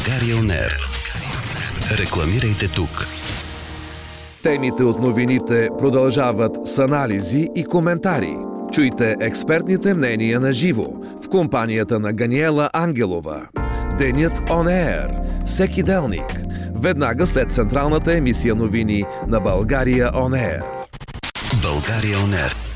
България On Air. Рекламирайте тук. Темите от новините продължават с анализи и коментари. Чуйте експертните мнения на живо в компанията на Ганиела Ангелова. Денят On Air. Всеки делник. Веднага след централната емисия новини на България On Air. България On Air.